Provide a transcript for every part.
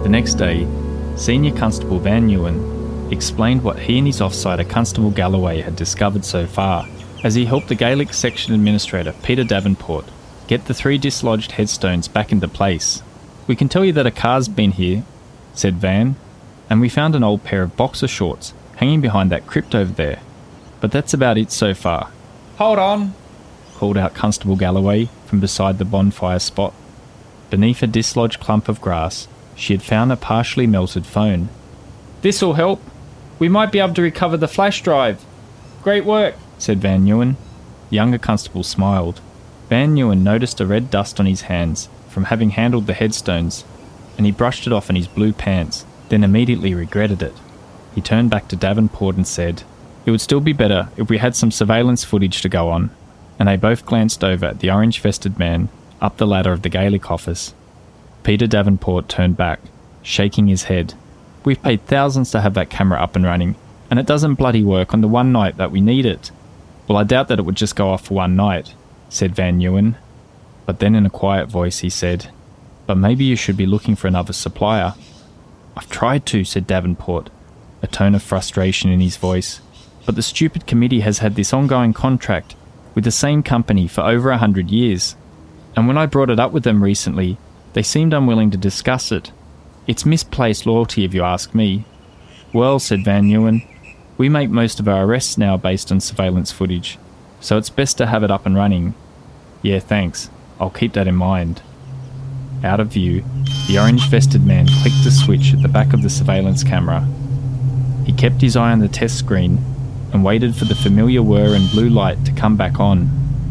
The next day, Senior Constable Van Nguyen explained what he and his offsider Constable Galloway had discovered so far, as he helped the Gaelic Section Administrator Peter Davenport get the 3 dislodged headstones back into place. "We can tell you that a car's been here," said Van, "and we found an old pair of boxer shorts hanging behind that crypt over there. But that's about it so far." "Hold on," called out Constable Galloway from beside the bonfire spot. Beneath a dislodged clump of grass, she had found a partially melted phone. "This'll help. We might be able to recover the flash drive." "Great work," said Van Nguyen. The younger constable smiled. Van Nguyen noticed a red dust on his hands from having handled the headstones, and he brushed it off in his blue pants, then immediately regretted it. He turned back to Davenport and said, "It would still be better if we had some surveillance footage to go on," and they both glanced over at the orange-vested man up the ladder of the Gaelic office. Peter Davenport turned back, shaking his head. "We've paid thousands to have that camera up and running, and it doesn't bloody work on the one night that we need it." "Well, I doubt that it would just go off for one night," said Van Nguyen. But then in a quiet voice he said, "But maybe you should be looking for another supplier." "I've tried to," said Davenport, a tone of frustration in his voice. "But the stupid committee has had this ongoing contract with the same company for over 100 years. And when I brought it up with them recently, they seemed unwilling to discuss it. It's misplaced loyalty if you ask me." "Well," said Van Nguyen, "we make most of our arrests now based on surveillance footage, so it's best to have it up and running." "Yeah, thanks. I'll keep that in mind." Out of view, the orange-vested man clicked the switch at the back of the surveillance camera. He kept his eye on the test screen and waited for the familiar whir and blue light to come back on.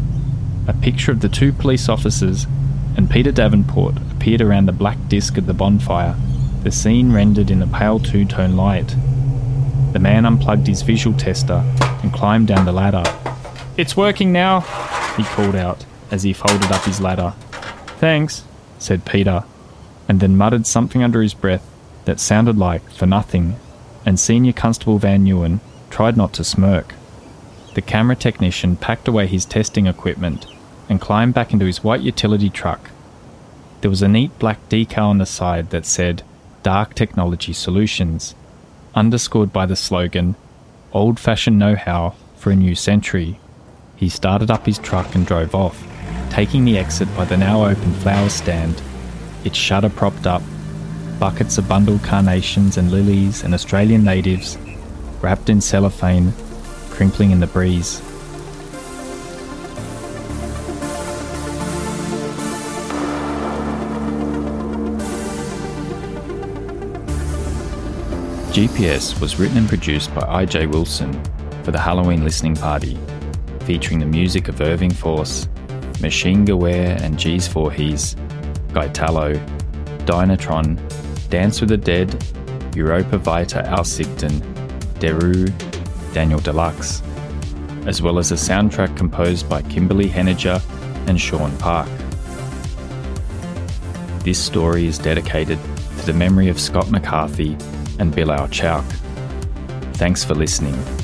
A picture of the 2 police officers and Peter Davenport appeared around the black disc of the bonfire, the scene rendered in a pale 2-tone light. The man unplugged his visual tester and climbed down the ladder. "It's working now," he called out as he folded up his ladder. "Thanks," said Peter, and then muttered something under his breath that sounded like "for nothing," and Senior Constable Van Nguyen tried not to smirk. The camera technician packed away his testing equipment and climbed back into his white utility truck. There was a neat black decal on the side that said Dark Technology Solutions, underscored by the slogan, "Old-fashioned know-how for a new century." He started up his truck and drove off, taking the exit by the now open flower stand, its shutter propped up, buckets of bundled carnations and lilies and Australian natives, wrapped in cellophane, crinkling in the breeze. GPS was written and produced by I.J. Wilson for the Halloween Listening Party, featuring the music of Irving Force, Machine Geware and G's Voorhees, Gaetalo, Dynatron, Dance with the Dead, Europa Vita Aussichten, Deru, Daniel Deluxe, as well as a soundtrack composed by Kimberly Henniger and Sean Park. This story is dedicated to the memory of Scott McCarthy and Bilal Chauk. Thanks for listening.